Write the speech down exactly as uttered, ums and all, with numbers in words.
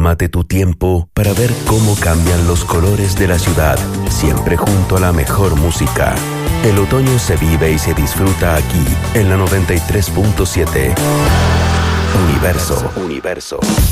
Tómate tu tiempo para ver cómo cambian los colores de la ciudad, siempre junto a la mejor música. El otoño se vive y se disfruta aquí, en la noventa y tres punto siete. Universo, Universo.